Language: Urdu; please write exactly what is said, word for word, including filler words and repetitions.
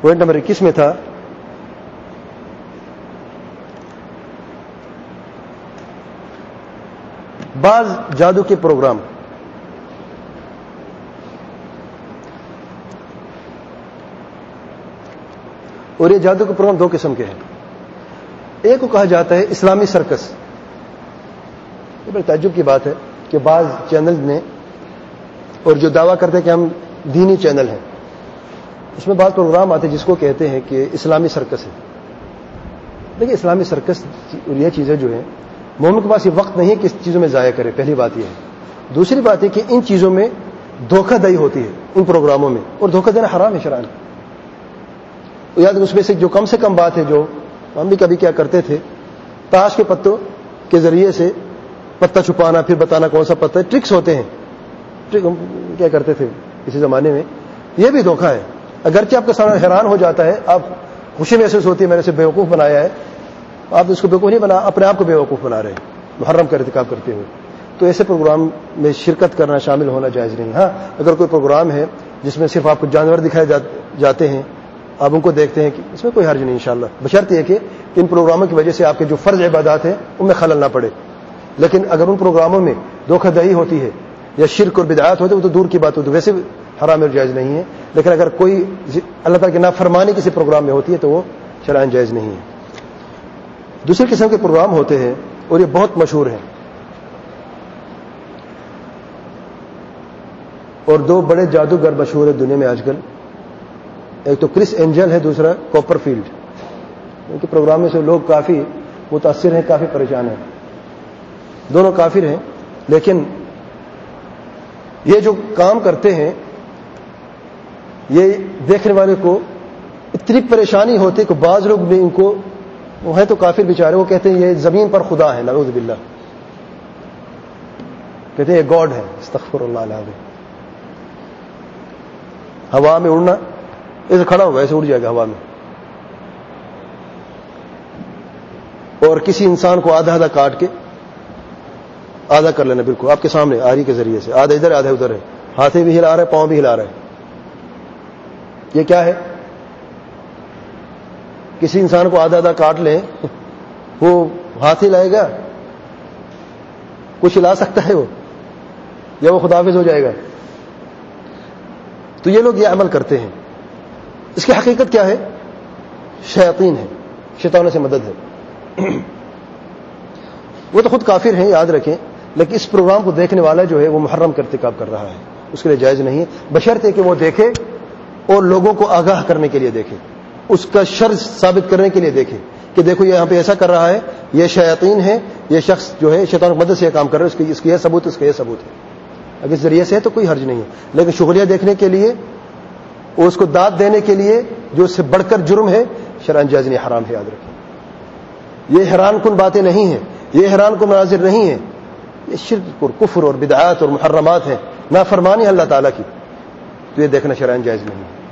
پوائنٹ نمبر اکیس میں تھا بعض جادو کے پروگرام. اور یہ جادو کے پروگرام دو قسم کے ہیں. ایک کو کہا جاتا ہے اسلامی سرکس. یہ بڑی تعجب کی بات ہے کہ بعض چینل نے اور جو دعویٰ کرتے ہیں کہ ہم دینی چینل ہیں, اس میں بعض پروگرام آتے ہیں جس کو کہتے ہیں کہ اسلامی سرکس ہے. دیکھیں اسلامی سرکس اور یہ چیزیں جو ہیں مومن کے پاس یہ وقت نہیں ہے کہ اس چیزوں میں ضائع کرے. پہلی بات یہ ہے. دوسری بات یہ کہ ان چیزوں میں دھوکہ دہی ہوتی ہے ان پروگراموں میں, اور دھوکہ دینا حرام ہے شرعاً. یاد اس میں سے جو کم سے کم بات ہے جو ہم بھی کبھی کیا کرتے تھے, تاش کے پتوں کے ذریعے سے پتہ چھپانا پھر بتانا کون سا پتہ ہے. ٹرکس ہوتے ہیں, کیا کرتے تھے اسی زمانے میں. یہ بھی دھوکہ ہے. اگرچہ آپ کا سامنے حیران ہو جاتا ہے, آپ خوشی محسوس ہوتی ہے میں نے اسے بیوقوف بنایا ہے, آپ اس کو بیوقوف نہیں بنا, اپنے آپ کو بیوقوف بنا رہے ہیں محرم کا ارتکاب کرتے ہوئے. تو ایسے پروگرام میں شرکت کرنا شامل ہونا جائز نہیں. ہاں اگر کوئی پروگرام ہے جس میں صرف آپ کو جانور دکھائے جاتے ہیں, آپ ان کو دیکھتے ہیں, کہ اس میں کوئی حرج نہیں انشاءاللہ, بشرط یہ کہ ان پروگراموں کی وجہ سے آپ کے جو فرض عبادات ہیں ان میں خلل نہ پڑے. لیکن اگر ان پروگراموں میں دھوکہ دہی ہوتی ہے یا شرک اور بدعات ہوتے ہیں وہ تو دور کی بات ہوتی ہے, ویسے حرام اور جائز نہیں ہے. لیکن اگر کوئی اللہ تعالیٰ کی نافرمانی کسی پروگرام میں ہوتی ہے تو وہ شرعاً جائز نہیں ہے. دوسری قسم کے پروگرام ہوتے ہیں اور یہ بہت مشہور ہیں, اور دو بڑے جادوگر مشہور ہیں دنیا میں آج کل. ایک تو کرس اینجل ہے, دوسرا کوپر فیلڈ. ان کے پروگرام میں سے لوگ کافی متاثر ہیں, کافی پریشان ہیں. دونوں کافر ہیں, لیکن یہ جو کام کرتے ہیں یہ دیکھنے والے کو اتنی پریشانی ہوتی ہے کہ بعض لوگ بھی ان کو, وہ ہیں تو کافر بیچارے, وہ کہتے ہیں یہ زمین پر خدا ہے, نعوذ باللہ, کہتے ہیں یہ گاڈ ہے. استغفر اللہ العظیم. ہوا میں اڑنا, ایسے کھڑا ہوگا ایسے اڑ جائے گا ہوا میں. اور کسی انسان کو آدھا آدھا کاٹ کے آدھا کر لینا, بالکل آپ کے سامنے آری کے ذریعے سے, آدھا ادھر آدھا ادھر ہے, ہاتھیں بھی ہلا رہا ہے, پاؤں بھی ہلا رہا ہے. یہ کیا ہے؟ کسی انسان کو آدھا آدھا کاٹ لیں, وہ ہاتھ ہی لائے گا؟ کچھ ہلا سکتا ہے وہ, یا وہ خداحافظ ہو جائے گا؟ تو یہ لوگ یہ عمل کرتے ہیں. اس کی حقیقت کیا ہے؟ شیاطین ہے, شیطانوں سے مدد ہے. وہ تو خود کافر ہیں, یاد رکھیں, لیکن اس پروگرام کو دیکھنے والا جو ہے وہ محرم کا ارتکاب کر رہا ہے, اس کے لیے جائز نہیں ہے, بشرط ہے کہ وہ دیکھے اور لوگوں کو آگاہ کرنے کے لیے دیکھے, اس کا شر ثابت کرنے کے لیے دیکھے کہ دیکھو یہ یہاں پہ ایسا کر رہا ہے, یہ شیاطین ہے, یہ شخص جو ہے شیطان کی مدد سے یہ کام کر رہا ہے, اس کی اس کی یہ ثبوت, اس کا یہ ثبوت ہے. اگر اس ذریعے سے ہے تو کوئی حرج نہیں ہے. لیکن شغلیہ دیکھنے کے لیے اور اس کو داد دینے کے لیے جو اس سے بڑھ کر جرم ہے, شرعاً جائز نہیں, حرام ہے. یاد رکھیں, یہ حیران کن باتیں نہیں ہیں, یہ حیران کن مناظر نہیں ہیں, یہ شرک اور کفر اور بدعات اور محرمات ہیں, نافرمانی اللہ تعالیٰ کی. تو یہ دیکھنا شرعاً جائز نہیں ہے.